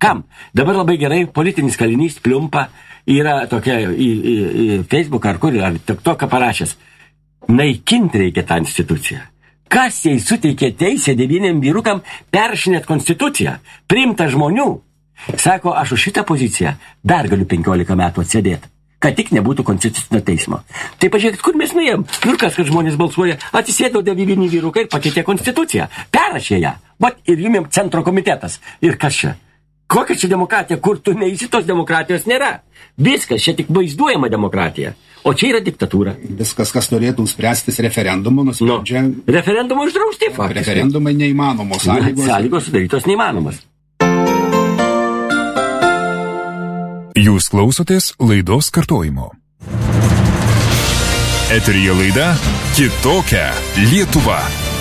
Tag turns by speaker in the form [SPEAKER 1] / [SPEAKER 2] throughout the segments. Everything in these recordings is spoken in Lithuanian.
[SPEAKER 1] Kam? Dabar labai gerai politinis kalinys Pliumpa yra tokia į Facebooką ar kur, ar TikToką parašęs. Naikinti reikia tą instituciją. Kas jai suteikė teisę 9 vyrukam peršinėt konstituciją, priimta žmonių? Sako, aš už šitą poziciją dar galiu 15 metų atsėdėti, kad tik nebūtų konstitucinio teismo. Tai pažiūrėkit, kur mes nuėjom. Ir kas, kad žmonės balsuoja, atsisėdo 9 vyrukai ir pakeitė konstituciją. Perrašė ją. Vat ir jumėm centro komitetas. Ir kas čia? Kokia čia demokratija, kur tu neįsi, tos demokratijos nėra. Viskas, čia tik vaizduojama demokratija. O čia yra diktatūra.
[SPEAKER 2] Viskas, kas turėtų spręstis referendumu, nusprendžia...
[SPEAKER 1] Referendumu uždrausti, faktiškai.
[SPEAKER 2] Referendumai neįmanomos sąlygos.
[SPEAKER 1] Sąlygos sudarytos neįmanomas.
[SPEAKER 3] Jūs klausotės laidos kartojimo. Eteryje laida Kitokia Lietuva.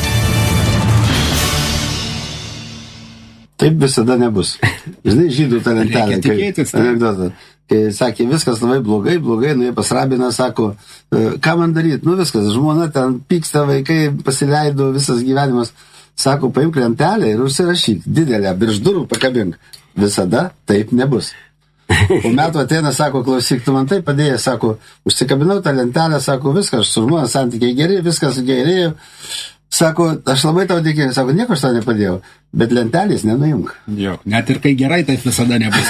[SPEAKER 4] Taip visada nebus. Žinai, žydų ta lentelė.
[SPEAKER 2] Reikia tikėtis.
[SPEAKER 4] Anekdotą. Kai sakė, viskas labai blogai, nuėjo pas rabiną, sako, ką man daryti? Nu viskas, žmona ten pyksta, vaikai pasileido, visas gyvenimas. Sako, paimk lentelę ir užsirašyk, didelę, virš durų pakabink. Visada taip nebus. Po metų ateina, sako, klausyk, tu man tai padėjai, sako, užsikabinau tą lentelę, sako, viskas, su žmona santykiai geri, viskas gerėjo. Sako, aš labai tau dėkingu, sako, nieko aš tau nepadėjau, bet lentelės nenuimk.
[SPEAKER 2] Jo, net ir kai gerai, taip visada nebus.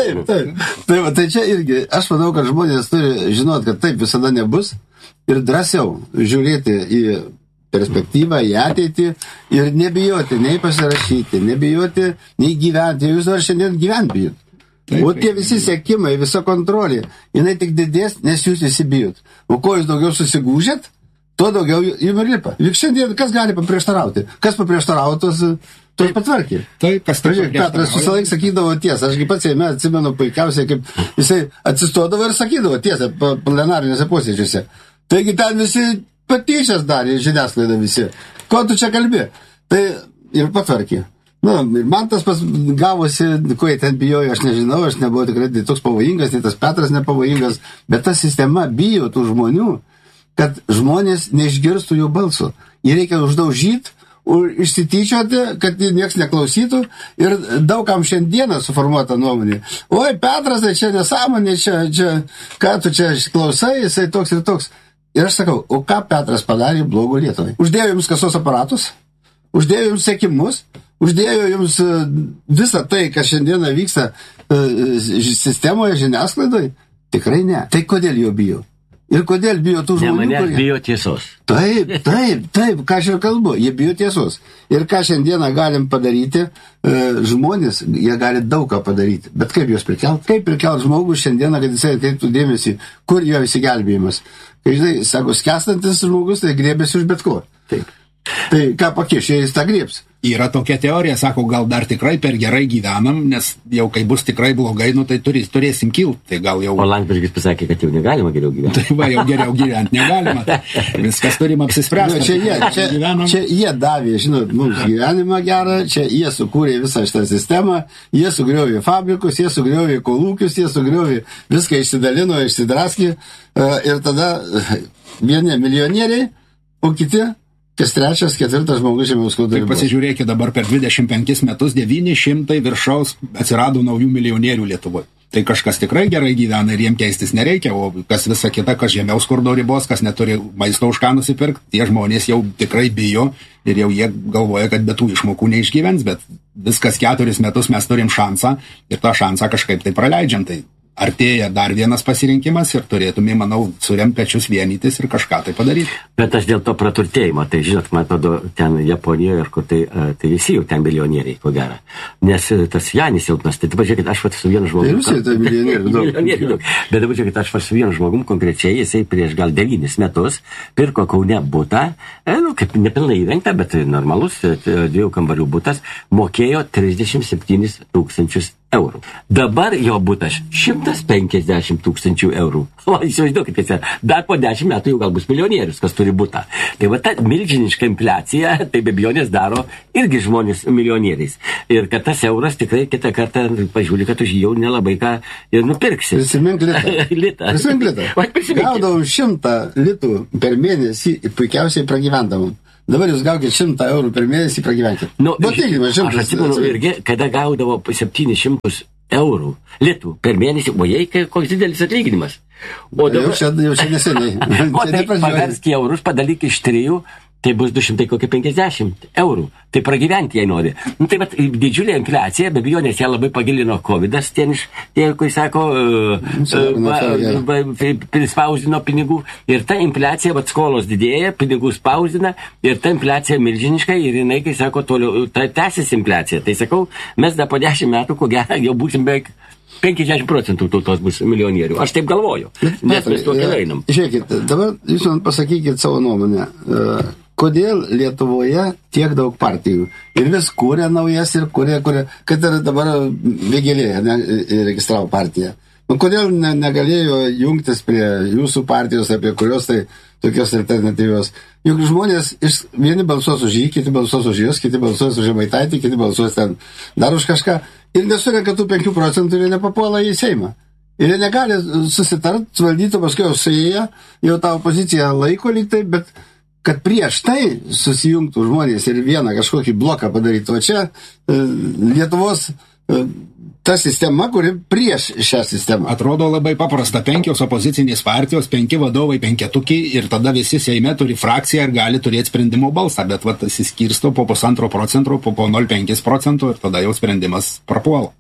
[SPEAKER 4] Tai čia irgi, aš manau, kad žmonės turi žinot, kad taip visada nebus ir drąsiau žiūrėti į perspektyvą, į ateitį ir nebijoti, nei pasirašyti, nebijoti, nei gyventi. Jūs dar šiandien gyventi bijot. O tie visi sekimai, visa kontrolė, jinai tik didės, nes jūs visi bijot. O ko jūs daugiau susigūžėt, tuo daugiau jums ir lipa. Juk šiandien kas gali paprieštarauti? Kas paprieštaravo, tos patvarkė.
[SPEAKER 2] Taip, kas
[SPEAKER 4] Petras visą laiką sakydavo tiesą. Aš pats Seime atsimenu puikiausiai, kaip jisai atsistodavo ir sakydavo tiesą plenarinėse posėdžiuose. Taigi ten visi patyčias darė, žiniasklaida visi. Ko tu čia kalbi? Tai ir patvarkė. Nu, ir man tas gavosi, ko jie ten bijojo, aš nežinau, aš nebuvau tikrai toks pavojingas, nei tas Petras nepavojingas, bet ta sistema bijo tų žmonių, kad žmonės neišgirstų jų balsų. Jį reikia uždaužyti, išsityčioti, kad nieks neklausytų ir daugam šiandieną suformuota nuomonė. Oi, Petras, tai čia nesąmonė, čia, ką tu čia klausai, jisai toks ir toks. Ir aš sakau, o ką Petras padarė blogo Lietuvai? Uždėjo jums kasos aparatus, uždėjo jums sekimus, uždėjo jums visą tai, kas šiandieną vyksta sistemoje, žiniasklaidoje? Tikrai ne. Tai kodėl jo bijo? Ir kodėl bijo tų žmonių?
[SPEAKER 1] Ne, manęs bijo tiesos.
[SPEAKER 4] Taip, ką aš ir kalbu, jie bijo tiesos. Ir ką šiandieną galim padaryti, žmonės, jie gali daug ką padaryti. Bet kaip juos prikelt? Kaip prikelt žmogų šiandieną, kad jisai ateiktų dėmesį, kur jo įsigelbėjimas? Kai, žinai, sako, skęstantis žmogus, tai griebėsi už bet ko. Taip. Tai ką pakiš, jis tą griebs.
[SPEAKER 2] Yra tokia teorija, sako, gal dar tikrai per gerai gyvenam, nes jau kai bus tikrai blogai, nu tai turėsim kilt. Tai gal jau...
[SPEAKER 1] O Landsbergis pasakė, kad jau negalima geriau gyventi.
[SPEAKER 2] Tai va, jau geriau gyventi negalima. Viskas turim apsispręsti.
[SPEAKER 4] Čia jie davė, žinot, mums gyvenimą gerą, čia jie sukūrė visą šitą sistemą, jie sugriovė fabrikus, jie sugriovė kolūkius, jie sugriovė viską, išsidalino, išsidraskė ir tada vieni milijonieriai, o kiti kas trečias, ketvirtas žmogus žemiaus skurdo ribos.
[SPEAKER 2] Tai pasižiūrėkit, dabar per 25 metus 900 viršaus atsirado naujų milijonierių Lietuvoje. Tai kažkas tikrai gerai gyvena ir jiem keistis nereikia, o kas visa kita, kas žemiaus skurdo ribos, kas neturi maisto už ką nusipirkti, tie žmonės jau tikrai bijo ir jau jie galvoja, kad be tų išmokų neišgyvens, bet viskas 4 metus mes turim šansą ir tą šansą kažkaip tai praleidžiam. Tai artėja dar vienas pasirinkimas ir turėtume, manau, suremti pečius vienytis ir kažką tai padaryti.
[SPEAKER 1] Bet aš dėl to praturtėjimo, tai žinot, man atrodo, ten Japonijoje ir kur tai visi jau ten milijonieriai, ko gera. Nes tas Janis silpnas, tai pažiūrėkit, aš su vienu žmogum...
[SPEAKER 4] Tai visi tai milijonieriai daug.
[SPEAKER 1] Bet dabar žiūrėkit, aš su vienu žmogum konkrečiai, jisai prieš gal 9 metus pirko Kaune butą, kaip nepilnai įrengta, bet normalus 2 kambarių butas, mokėjo 37 000 eurų. Dabar jo butas 150 000 eurų. O, įsivaizduokit, kad dar po 10 metų jau gal bus milijonierius, kas turi butą. Tai va ta milžiniška infliacija, tai be abejonės daro irgi žmonės milijonieriais. Ir kad tas euras tikrai kitą kartą pažiūri, kad už jį jau nelabai ką ir nupirksi.
[SPEAKER 4] Prisimink litą. Prisimink litą. Gaudavom 100 litų per mėnesį ir puikiausiai pragyvendavom. Dabar jūs gaukit 100 eurų per mėnesį, pragyvenkit.
[SPEAKER 1] Aš atsimenu irgi, kada gaudavo 700 eurų litų per mėnesį, o jei koks didelis atlyginimas. O dabar...
[SPEAKER 4] Jau čia neseniai.
[SPEAKER 1] O tai paversk į eurus, padalyk iš 3, tai bus 250 eurų. Tai pragyventi jei nori. Tai bet didžiulė infliacija, be abejonės ją labai pagilino COVID-as, tie, kai sako, prispausdino pinigų. Ir ta infliacija, skolos didėja, pinigų spausdina, ir ta infliacija milžiniška, ir jinai, kai sako, toliau, ta tęsis infliacija. Tai sakau, mes dar po 10 metų, ko gero, jau būsim beveik 50% tautos bus milijonierių. Aš taip galvoju, nes mes tuo keliu einam.
[SPEAKER 4] Žiūrėkit, dabar jūs man pasakykit savo nuomonę. Kodėl Lietuvoje tiek daug partijų? Ir vis kūrė naujas ir kūrė, kad ir dabar Vėgėlė registravo partiją. Kodėl negalėjo jungtis prie jūsų partijos, apie kurios tai tokios alternatyvios? Juk žmonės, vieni balsuos už jį, kiti balsuos už jūs, kiti balsuos už Žemaitaitį, kiti balsuos ten dar už kažką. Ir nesurenka tų 5% ir nepapuola į Seimą. Ir jie negali susitart, valdyti paskui jau suėję, jau tą opoziciją laiko lyg tai, bet kad prieš tai susijungtų žmonės ir vieną kažkokį bloką padaryti. O čia Lietuvos ta sistema, kuri prieš šią sistemą.
[SPEAKER 2] Atrodo labai paprasta. 5 opozicinės partijos, 5 vadovai, 5 ir tada visi Seime turi frakciją ir gali turėti sprendimo balsą, bet įsiskirsto po 1,5%, po 0,5% ir tada jau sprendimas prapuola.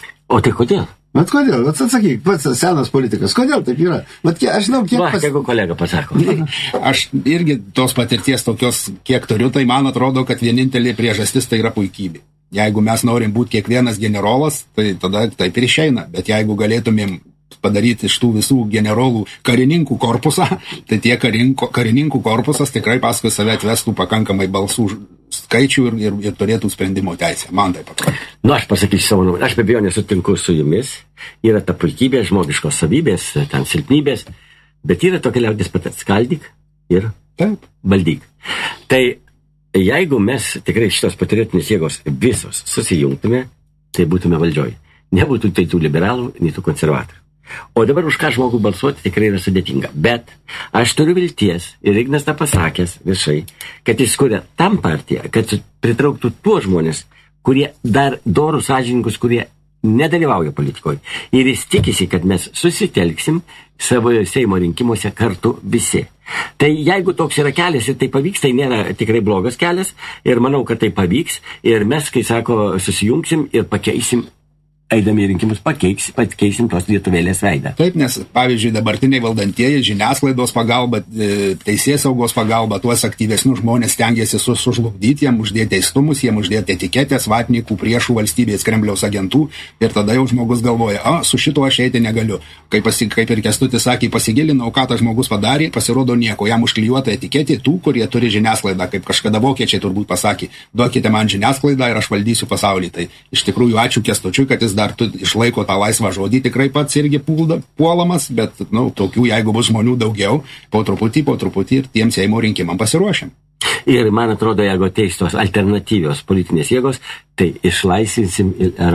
[SPEAKER 1] O tai kodėl?
[SPEAKER 4] Bet kodėl? Atsakyk, pats senas politikas. Kodėl taip yra? Bet aš žinau, kiek...
[SPEAKER 1] Jeigu kolega pasako.
[SPEAKER 2] Aš irgi tos patirties tokios, kiek turiu, tai man atrodo, kad vienintelė priežastis tai yra puikybė. Jeigu mes norim būti kiekvienas generolas, tai tada taip ir išeina. Bet jeigu galėtumėm padaryti iš tų visų generolų karininkų korpusą, tai tie karininkų korpusas tikrai paskui save atvestų pakankamai balsų skaičių ir turėtų sprendimo teisę. Man taip atrodo.
[SPEAKER 1] Aš pasakysiu savo nuomonę. Aš be abejo nesutinku su jumis. Yra ta puikybė, žmogiškos savybės, ten silpnybės, bet yra tokia liaudės patartis: skaldyk ir valdyk. Tai jeigu mes tikrai šitos patriotinės jėgos visos susijungtume, tai būtume valdžioj. Nebūtų tai tų liberalų, nei tų konservatorių. O dabar už ką žmogų balsuoti tikrai yra sudėtinga. Bet aš turiu vilties, ir Ignas tą pasakęs viešai, kad jis kuria tam partiją, kad pritrauktų tuos žmonės, kurie dar dorų sąžininkus, kurie nedalyvauja politikoje. Ir jis tikisi, kad mes susitelksim savo Seimo rinkimuose kartu visi. Tai jeigu toks yra kelias ir tai pavyks, tai nėra tikrai blogas kelias, ir manau, kad tai pavyks, ir mes, kai sako, susijungsim ir pakeisim, eidami į rinkimus pakeisim tos lietuvėlės veidą.
[SPEAKER 2] Taip, nes, pavyzdžiui, dabartiniai valdantieji žiniasklaidos pagalba, teisėsaugos pagalba, tuos aktyvesnius žmonės stengiasi sužlugdyti, jiem uždėti teistumus, jiem uždėti etiketės, vatnikų, priešų valstybės, Kremliaus agentų, ir tada jau žmogus galvoja, su šito aš eiti negaliu. Kaip ir Kęstutis sakė, pasigilinau, ką tas žmogus padarė, pasirodo nieko, jam užklijuota etiketė tų, kurie turi žiniasklaidą, kaip kažkada vokiečiai turbūt pasakė, duokite man žiniasklaidą ir aš valdysiu pasaulį. Tai iš tikrųjų ačiū Kęstučiui, kad jis dar išlaiko tą laisvą žodį, tikrai pats irgi puolamas, bet tokių, jeigu bus žmonių daugiau, po truputį ir tiem Seimo rinkimam pasiruošiam.
[SPEAKER 1] Ir man atrodo, jeigu ateis tos alternatyvios politinės jėgos, tai išlaisvinsim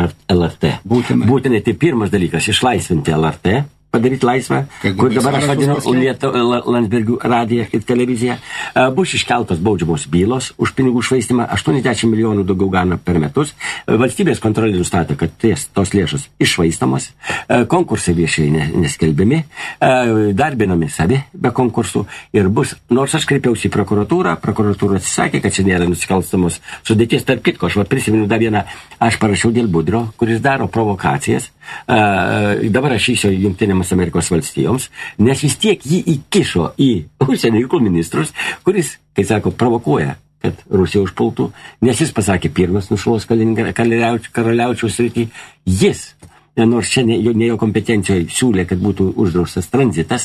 [SPEAKER 1] LRT. Būtinai tai pirmas dalykas, išlaisvinti LRT, padaryti laisvą, kur dabar aš vadinu Landsbergių radiją kaip televiziją. Bus iškeltos baudžiamos bylos už pinigų švaistimą, 80 milijonų daugiau gauna per metus. Valstybės kontrolė nustatė, kad tos lėšos iššvaistamos, konkursai viešiai neskelbiami, darbinami savi be konkursų ir bus, nors aš kreipiausi į prokuratūrą atsisakė, kad čia nėra nusikalstamos sudėties. Tarp kitko, aš prisimenu dar vieną, aš parašiau dėl Budrio, kuris daro provokacijas. Dabar aš išėjau Jungtinėms Amerikos valstijoms, nes vis tiek jį įkišo į užsienio reikalų ministrus, kuris, kai sako, provokuoja, kad Rusija užpultų, nes jis pasakė pirmas nušalos Karaliaučiaus srity. Jis, nors čia ne jo kompetencijoje, siūlė, kad būtų uždraustas tranzitas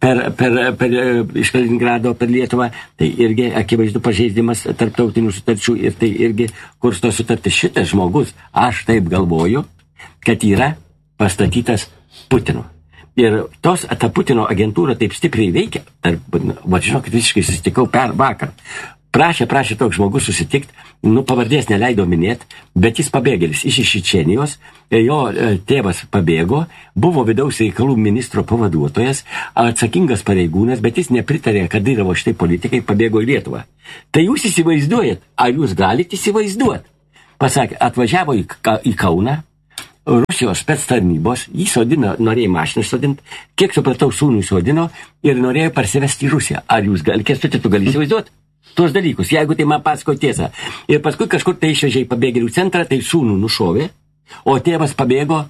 [SPEAKER 1] iš Kaliningrado per Lietuvą, tai irgi akivaizdu pažeidimas tarptautinių sutarčių ir tai irgi kursto sutartis. Šitas žmogus, aš taip galvoju, kad yra pastatytas Putino. Ir ta Putino agentūra taip stipriai veikia. Žinokit, visiškai susitikau vakar. prašė toks žmogus susitikti, pavardės neleido minėti, bet jis pabėgėlis iš Čečėnijos, jo tėvas pabėgo, buvo vidaus reikalų ministro pavaduotojas, atsakingas pareigūnas, bet jis nepritarė, kad dyravo šitai politikai, pabėgo į Lietuvą. Tai jūs įsivaizduojat, ar jūs galite įsivaizduoti? Pasakė, atvažiavo į Kauną, Rusijos spec tarnybos, jį sodino, norėjo mašiną sodinti, kiek supratau, sūnų sodino ir norėjo parsivesti į Rusiją. Ar jūs Kęstuti, tu gali įsivaizduoti tuos dalykus, jeigu tai man pasako tiesą. Ir paskui kažkur tai išvežė į pabėgėlių centrą, tai sūnų nušovė, o tėvas pabėgo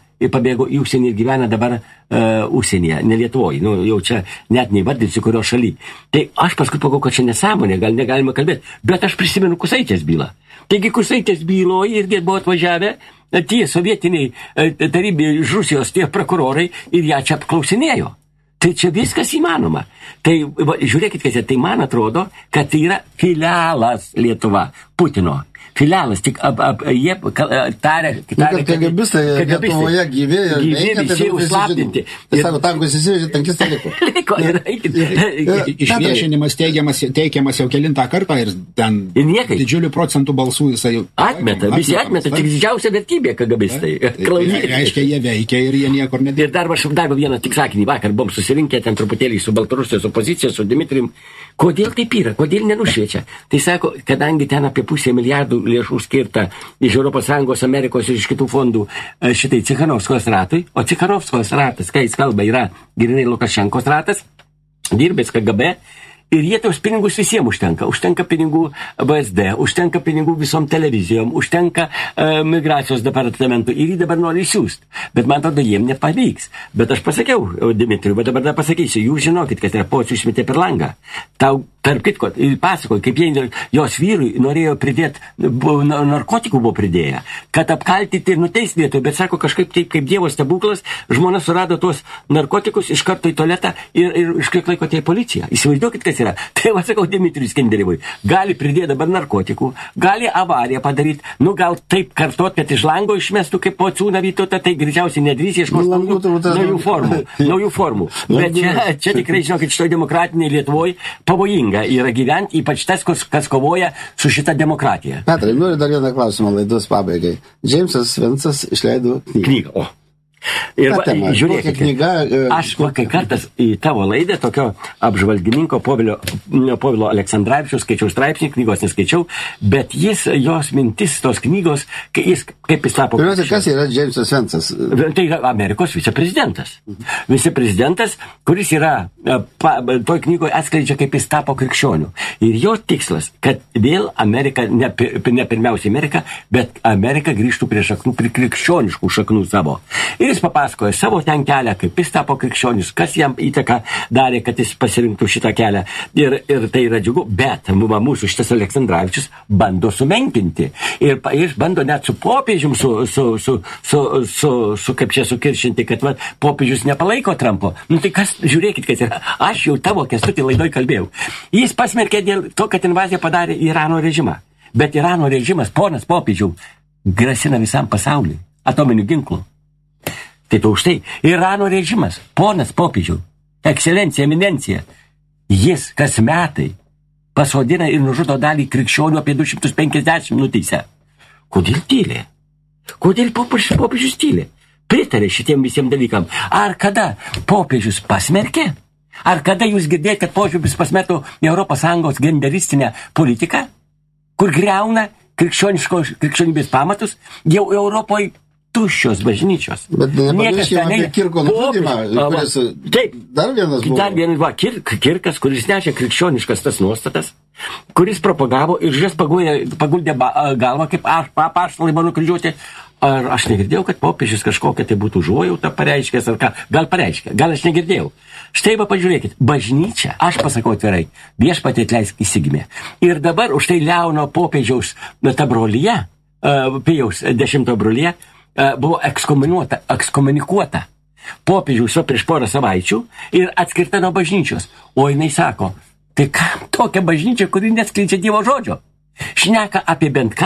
[SPEAKER 1] į užsienį ir gyvena dabar užsienyje, ne Lietuvoje. Jau čia net neįvardinsiu, kurio šaly. Tai aš paskui pagalvojau, kad čia nesąmonė, gal negalima kalbėti, bet aš prisimenu Kusaitės bylą. Taigi Kusaitės byloje irgi buvo atvažiavę tie sovietiniai tarybiniai iš Rusijos tie prokurorai ir ją čia apklausinėjo. Tai čia viskas įmanoma. Tai žiūrėkit, kad tai man atrodo, kad tai yra filialas Lietuva, Putino. Filialas, tik jie tarė...
[SPEAKER 4] KGBistai Lietuvoje gyvi ir veikia,
[SPEAKER 1] visi užslaptinti.
[SPEAKER 4] Tai sako, tankus įsivežė, tankistai liko.
[SPEAKER 1] Liko, ir eikit.
[SPEAKER 2] Išviešinimas teikiamas jau kelintą kartą ir ten didžiulių procentų balsų jisai...
[SPEAKER 1] Atmeta, visi atmeta, tik didžiausia vertybė KGBistai.
[SPEAKER 2] Reiškia, jie veikia ir jie niekur nedėjo.
[SPEAKER 1] Ir dar vieną tik sakinį, vakar buvom susirinkę ten truputėlį su Baltarusijos opozicija, su Dimitrijum. Kodėl taip yra? Kodėl nenušviečia? Tai sako, kadangi ten apie 500 milijardų lėšų skirta iš ES, Amerikos ir iš kitų fondų šitai Cikhanovskos ratui, o Cikhanovskos ratas, kai jis kalba, yra grinai Lukašenkos ratas, dirbęs KGB, ir jie tos pinigus visiems užtenka. Užtenka pinigų VSD, užtenka pinigų visom televizijom, užtenka migracijos departamentų ir jį dabar nori išsiųsti. Bet man atrodo, jiem nepavyks. Bet aš pasakiau Dimitrijui, bet dabar pasakysiu, jūs žinokit, kad yra pocių išmetė per langą. Tau, tarp kitko, ir pasakoju, kaip jos vyrui norėjo pridėti, narkotikų buvo pridėję, kad apkaltyti ir nuteisti vietoj, bet sako kažkaip taip, kaip Dievo stebuklas, žmona surado tuos narkotikus iš karto į tualetą ir iš kiek laiko tai policija. Įsivaizduokit, kas yra. Tai va sakau Dimitrijui Skenderevui, gali pridėti dabar narkotikų, gali avariją padaryti, gal taip kartot, kad iš lango išmestų kaip pociūną Vytautą, tai greičiausiai nedrys ieškos naujų formų. Bet čia tikrai, žinokit, šitoj demokratinėje Lietuvoje pavojinga yra gyventi, ypač tas, kas kovoja su šita demokratija.
[SPEAKER 4] Petrai, noriu dar vieną klausimą laidos pabaigai. Džeimsas Vincas išleido knygą.
[SPEAKER 1] Ir žiūrėkit, aš kai kartas į tavo laidą tokio apžvalgininko Povilo Aleksandravičiaus skaičiau straipsnį, knygos neskaičiau, bet jos mintis tos knygos, kaip jis tapo...
[SPEAKER 4] Pirmiausia, kas yra Džeimsas Vincas?
[SPEAKER 1] Tai yra Amerikos viceprezidentas. Viceprezidentas, kuris yra, toj knygoje atskleidžia, kaip jis tapo krikščioniu. Ir jo tikslas, kad vėl Amerika, ne pirmiausia Amerika, bet Amerika grįžtų prie šaknų, prie krikščioniškų šaknų savo. Ir jis papasakoja savo ten kelią, kaip jis tapo krikščionis, kas jam įtaką darė, kad jis pasirinktų šitą kelią. Ir tai yra džiugu, bet mūsų šitas Aleksandravičius bando sumenkinti. Ir jis bando net su popiežium kaip čia sukiršinti, kad popiežius nepalaiko Trumpo. Tai kas, žiūrėkit, kas yra. Aš jau tavo Kęstutį laidoj kalbėjau. Jis pasmerkė dėl to, kad invaziją padarė Irano režimą. Bet Irano režimas, ponas popiežiau, grasina visam pasauliui atominių ginklų. Tai to už tai. Irano režimas, ponas popiežiau, ekscelencija, eminencija, jis kas metai pasodina ir nužudo dalį krikščionių, apie 250 nuteisia. Kodėl tylė? Kodėl popiežius tylė? Pritarė šitiem visiems dalykam. Ar kada popiežius pasmerkė? Ar kada jūs girdėjote, kad popiežius pasmerktų ES genderistinę politiką, kur griauna krikščionybės pamatus, jau Europoje tuščios bažnyčios.
[SPEAKER 4] Bet nepamirškime apie Kirko nužudymą.
[SPEAKER 1] Taip,
[SPEAKER 4] dar vienas buvo.
[SPEAKER 1] Dar vienas buvo Kirkas, kuris nešė krikščioniškas tas nuostatas, kuris propagavo ir žies paguldė galvą, kaip apaštalai mano kryžiuoti. Ar aš negirdėjau, kad popiežius kažkokią tai būtų užuojautą pareiškęs, ar ką? Gal pareiškė, gal aš negirdėjau. Štai va pažiūrėkit, bažnyčia, aš pasakau atvirai, viešpatie atleisk įsigimė. Ir dabar už tai Leono popiežiaus ta brolyje, Pijaus 10 brolyje, buvo ekskomunikuota popiežiaus prieš porą savaičių ir atskirta nuo bažnyčios. O jinai sako, tai kam tokia bažnyčia, kuri neskleidžia Dievo žodžio? Šneka apie bent ką,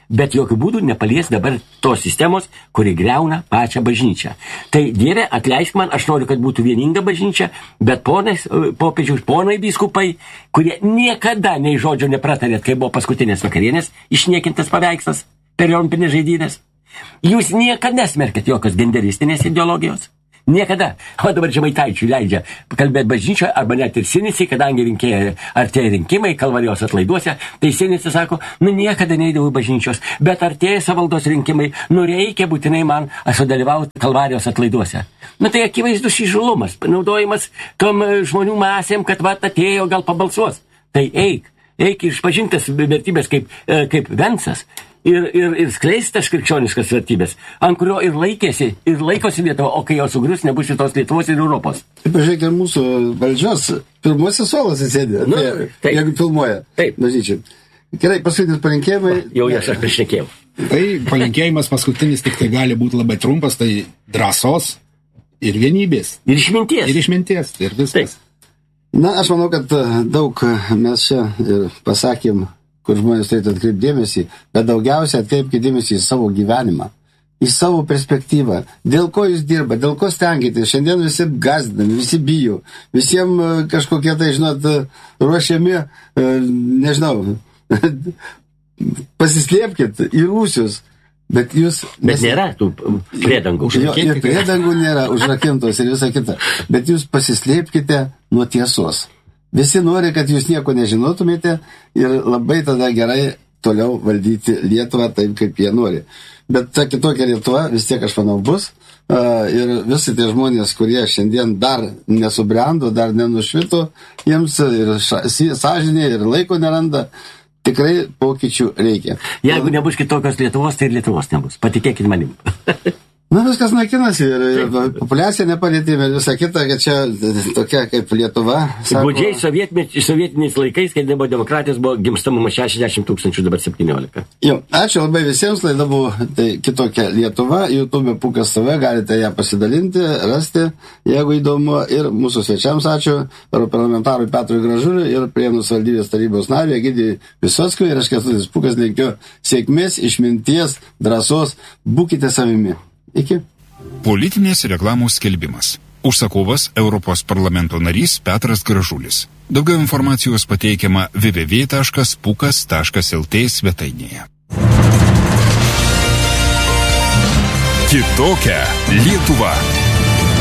[SPEAKER 1] bet jokių būdų nepalies dabar tos sistemos, kuri greuna pačią bažnyčią. Tai Dieve, atleisk man, aš noriu, kad būtų vieninga bažnyčia, bet popiežiaus, ponai biskupai, kurie niekada nei žodžio nepratarėt, kai buvo paskutinės vakarienės, išniekintas paveikslas per olimpinės žaidynės. Jūs niekada nesmerkėt jokios genderistinės ideologijos. Niekada. O dabar Žemaitaičiui leidžia kalbėti bažnyčioje, arba net ir Sinicai, kadangi artėja rinkimai Kalvarijos atlaiduose, tai Sinicai sako, niekada neįdėjau bažnyčios, bet artėja savaldos rinkimai, reikia būtinai man sudalyvauti Kalvarijos atlaiduose. Tai akivaizdus įžulumas, panaudojimas tom žmonių masėm, kad atėjo, gal pabalsuos. Tai eik išpažintas vertybės kaip Vencas. Ir skleistas krikščioniškas vertybės, ant kurio ir laikosi Lietuva, o kai jo sugrius, nebus ir tos Lietuvos ir Europos.
[SPEAKER 4] Pažiūrėkite, mūsų valdžios pirmuose suolose sėdė, jeigu filmuoja. Taip. Bažnyčiai. Gerai, paskutinis palinkėjimai.
[SPEAKER 1] Jau aš prišnekėjau.
[SPEAKER 2] Tai palinkėjimas paskutinis tik tai gali būti labai trumpas, tai drąsos ir vienybės.
[SPEAKER 1] Ir išminties.
[SPEAKER 2] Ir viskas.
[SPEAKER 4] Taip. Na, aš manau, kad daug mes čia ir pasakėm, kur žmonės turėtų atkreipti dėmesį, bet daugiausiai atkreipkite dėmesį į savo gyvenimą, į savo perspektyvą. Dėl ko jūs dirba, dėl ko stengiate. Šiandien visi gazdami, visi bijo, visiems kažkokie tai, ruošiami, nežinau, pasislėpkite į rūsius, bet jūs...
[SPEAKER 1] Bet nėra tų priedangų.
[SPEAKER 4] Ir priedangų nėra užrakintos ir visa kita. Bet jūs pasislėpkite nuo tiesos. Visi nori, kad jūs nieko nežinotumėte ir labai tada gerai toliau valdyti Lietuvą taip, kaip jie nori. Bet ta kitokia Lietuva vis tiek, aš manau, bus. Ir visi tie žmonės, kurie šiandien dar nesubrendo, dar nenušvito, jiems ir sąžinė, ir laiko neranda, tikrai pokyčių reikia.
[SPEAKER 1] Jeigu nebus kitokios Lietuvos, tai ir Lietuvos nebus. Patikėkit manim.
[SPEAKER 4] Viskas naikinasi ir populiacija nepalėtėme ir visą kitą, kad čia tokia kaip Lietuva.
[SPEAKER 1] Gudžiai sovietiniais laikais, kai nebuvo demokratijos, buvo gimstamumas 60 000, dabar 17.
[SPEAKER 4] Jo, ačiū labai visiems, laida buvo kitokia Lietuva, YouTube Pukas TV, galite ją pasidalinti, rasti, jeigu įdomu, ir mūsų svečiams ačiū, parlamentarui Petrui Gražuliui ir Prienų savivaldybės tarybos nariui Egidijui Visockui, ir aš Kęstutis Pukas linkiu sėkmės, išminties, drąsos, būkite savimi. Iki.
[SPEAKER 3] Politinės reklamos skelbimas. Užsakovas Europos parlamento narys Petras Gražulis. Daugiau informacijos pateikiama www.pukas.lt svetainėje. Kitokia Lietuva.